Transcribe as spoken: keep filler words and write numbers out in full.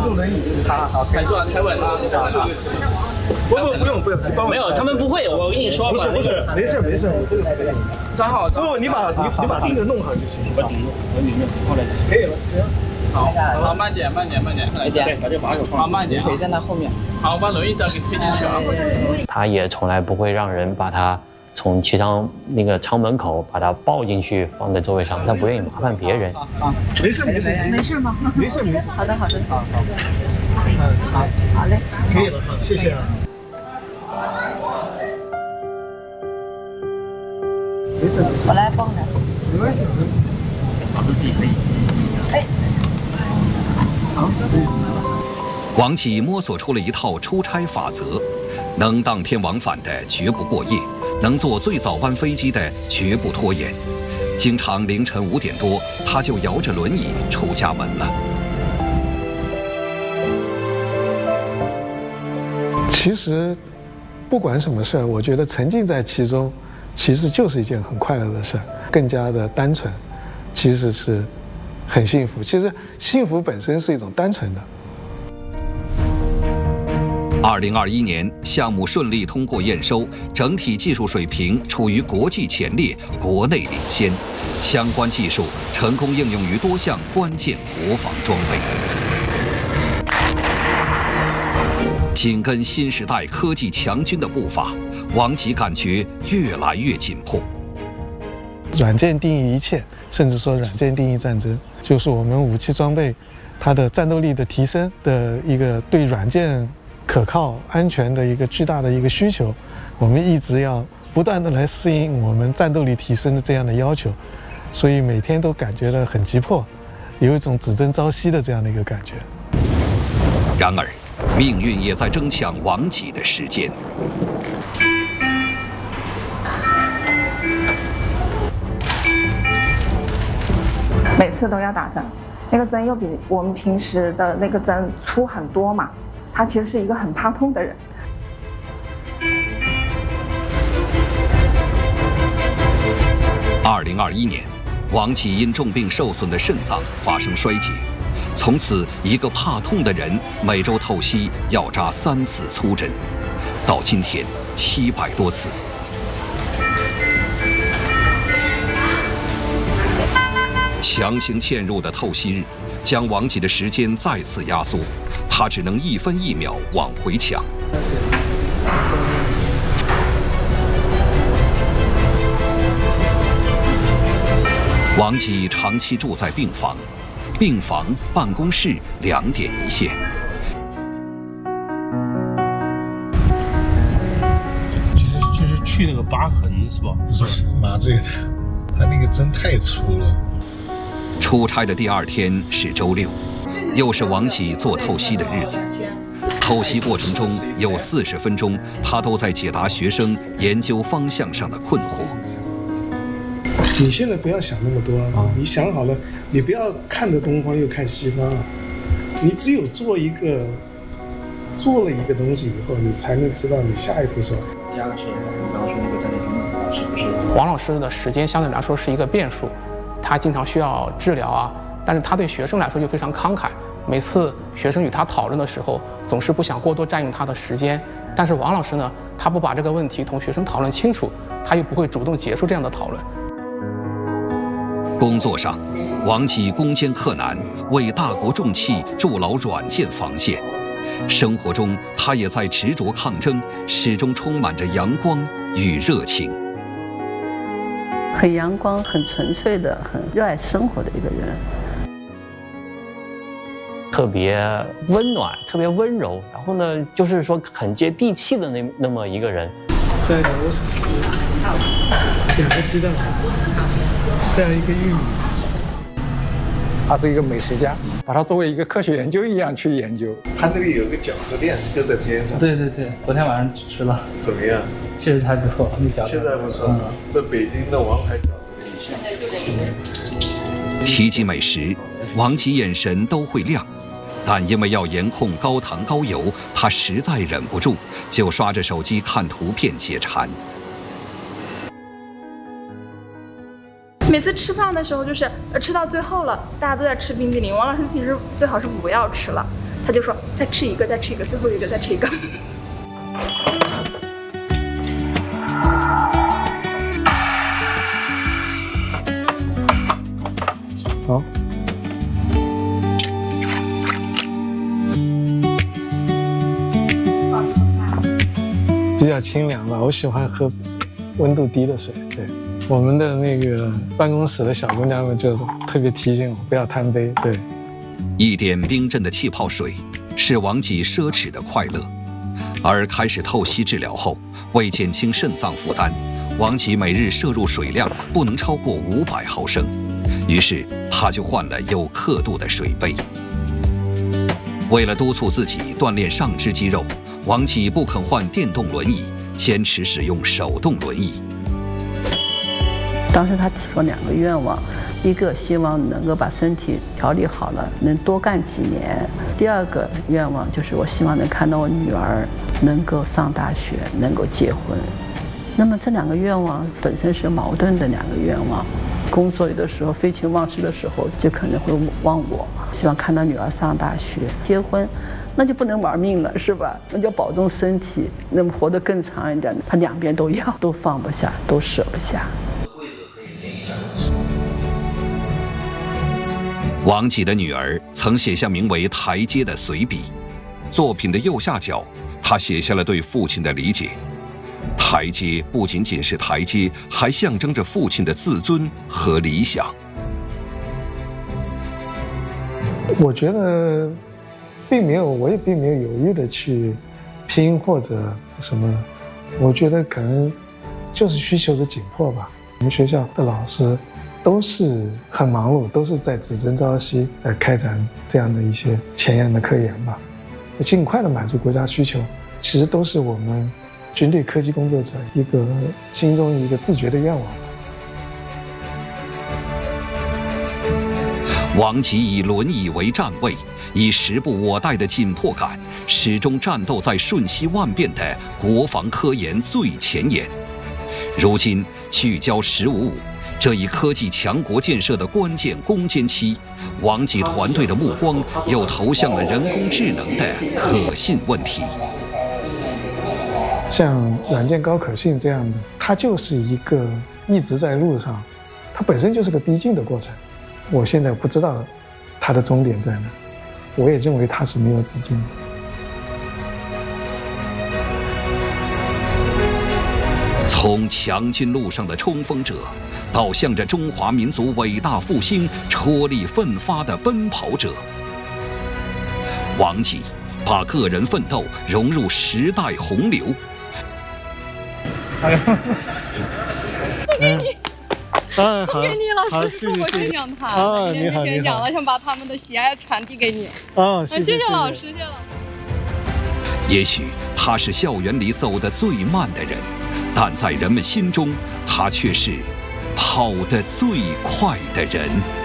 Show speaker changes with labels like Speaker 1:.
Speaker 1: 用轮椅。好好，踩住啊，踩稳啊！不不不用不用，
Speaker 2: 没有，他们不会。我跟你说，
Speaker 1: 不是不是，没事没事，我这个站好，不，你把你你把这个弄好就行。
Speaker 2: 我顶住，我顶住，后来
Speaker 1: 可以了，行。
Speaker 3: 好，
Speaker 2: 好，慢点慢点慢点，
Speaker 3: 来姐，
Speaker 2: 把这把手放，好慢点，
Speaker 3: 腿在那后面。
Speaker 2: 好，把轮椅再给推进去啊。
Speaker 4: 他也从来不会让人把他从机舱那个舱门口把他抱进去放在座位上，他不愿意麻烦别人。
Speaker 1: 啊，没事没事
Speaker 5: 没事吗？
Speaker 1: 没事没事。
Speaker 5: 好的好的。
Speaker 1: 好好。
Speaker 5: 嗯好，好嘞。
Speaker 1: 可以了，好，谢谢啊。没事，
Speaker 5: 我来帮着。
Speaker 1: 没关系，
Speaker 2: 保证自己可以。
Speaker 5: 哎。
Speaker 1: 好。
Speaker 6: 王启摸索出了一套出差法则：能当天往返的绝不过夜，能坐最早班飞机的绝不拖延。经常凌晨五点多，他就摇着轮椅出家门了。
Speaker 7: 其实，不管什么事儿，我觉得沉浸在其中，其实就是一件很快乐的事儿，更加的单纯，其实是很幸福。其实幸福本身是一种单纯的。
Speaker 6: 二零二一年，项目顺利通过验收，整体技术水平处于国际前列，国内领先，相关技术成功应用于多项关键国防装备。紧跟新时代科技强军的步伐，王启感觉越来越紧迫。
Speaker 7: 软件定义一切，甚至说软件定义战争，就是我们武器装备它的战斗力的提升的一个对软件可靠、安全的一个巨大的一个需求，我们一直要不断的来适应我们战斗力提升的这样的要求，所以每天都感觉到很急迫，有一种只争朝夕的这样的一个感觉。
Speaker 6: 然而，命运也在争抢王启的时间。
Speaker 8: 每次都要打针，那个针又比我们平时的那个针粗很多嘛。他其实是一个很怕痛的人。
Speaker 6: 二零二一年，王启因重病受损的肾脏发生衰竭，从此一个怕痛的人每周透析要扎三次粗针，到今天七百多次。强行嵌入的透析日，将王启的时间再次压缩，他只能一分一秒往回抢。王启长期住在病房，病房、办公室两点一线。
Speaker 2: 这是去那个疤痕是吧？
Speaker 9: 不是麻醉的，他那个针太粗了。
Speaker 6: 出差的第二天是周六，又是王启做透析的日子。透析过程中有四十分钟，他都在解答学生研究方向上的困惑。
Speaker 9: 你现在不要想那么多，你想好了，你不要看着东方又看西方啊。你只有做一个，做了一个东西以后，你才能知道你下一步是。
Speaker 3: 第二个是你刚刚说那个在那边是不是？
Speaker 10: 王老师的时间相对来说是一个变数，他经常需要治疗啊，但是他对学生来说就非常慷慨。每次学生与他讨论的时候，总是不想过多占用他的时间。但是王老师呢，他不把这个问题同学生讨论清楚，他又不会主动结束这样的讨论。
Speaker 6: 工作上，王启攻坚克难，为大国重器筑牢软件防线；生活中，他也在执着抗争，始终充满着阳光与热情。
Speaker 5: 很阳光、很纯粹的、很热爱生活的一个人。
Speaker 4: 特别温暖，特别温柔，然后呢，就是说很接地气的那那么一个人。
Speaker 9: 再两个手撕，两个鸡蛋，再一个玉米。
Speaker 11: 他是一个美食家，把它作为一个科学研究一样去研究。
Speaker 9: 他那里有个饺子店，就在边上。
Speaker 12: 对对对，昨天晚上吃了，
Speaker 9: 怎么样？
Speaker 12: 确实还不错，那饺子。
Speaker 9: 确实还不错，嗯、这北京的王牌饺子的一项。
Speaker 6: 提及美食，王启眼神都会亮。但因为要严控高糖高油，他实在忍不住，就刷着手机看图片解馋。
Speaker 8: 每次吃饭的时候，就是呃吃到最后了，大家都在吃冰激凌，王老师其实最好是不要吃了，
Speaker 13: 他就说再吃一个，再吃一个，最后一个再吃一个。
Speaker 7: 好。比较清凉吧，我喜欢喝温度低的水。对，我们的那个办公室的小姑娘们就特别提醒我不要贪杯。对，
Speaker 6: 一点冰镇的气泡水是王吉奢侈的快乐，而开始透析治疗后，为减轻肾脏负担，王吉每日摄入水量不能超过五百毫升，于是他就换了有刻度的水杯。为了督促自己锻炼上肢肌肉，王吉不肯换电动轮椅，坚持使用手动轮椅。
Speaker 5: 当时他提出两个愿望，一个希望能够把身体调理好了，能多干几年；第二个愿望就是我希望能看到我女儿能够上大学，能够结婚。那么这两个愿望本身是矛盾的两个愿望。工作有的时候废寝忘食的时候，就可能会忘我，希望看到女儿上大学、结婚。那就不能玩命了，是吧？那就要保重身体，那么活得更长一点。他两边都要，都放不下，都舍不下。
Speaker 6: 王吉的女儿曾写下名为《台阶》的随笔，作品的右下角，她写下了对父亲的理解。台阶不仅仅是台阶，还象征着父亲的自尊和理想。
Speaker 7: 我觉得。并没有，我也并没有犹豫的去拼或者什么，我觉得可能就是需求的紧迫吧。我们学校的老师都是很忙碌，都是在只争朝夕，在开展这样的一些前沿的科研吧。尽快的满足国家需求，其实都是我们军队科技工作者一个心中一个自觉的愿望。
Speaker 6: 王吉以轮椅为站位，以时不我待的紧迫感，始终战斗在瞬息万变的国防科研最前沿。如今聚焦“十五五”这一科技强国建设的关键攻坚期，王吉团队的目光又投向了人工智能的可信问题。
Speaker 7: 像软件高可信这样的，它就是一个一直在路上，它本身就是个逼近的过程。我现在不知道它的终点在哪，我也认为它是没有止境的。
Speaker 6: 从强军路上的冲锋者，到向着中华民族伟大复兴踔厉奋发的奔跑者，王吉把个人奋斗融入时代洪流。
Speaker 12: 哎呀，
Speaker 14: 送给你。
Speaker 7: 啊，
Speaker 14: 送给你老师，是我宣讲他，
Speaker 7: 啊，
Speaker 14: 你好，宣讲了，想把他们的喜爱传递给你。
Speaker 7: 啊，谢
Speaker 14: 谢谢老师，谢谢老师。
Speaker 6: 也许他是校园里走得最慢的人，但在人们心中，他却是跑得最快的人。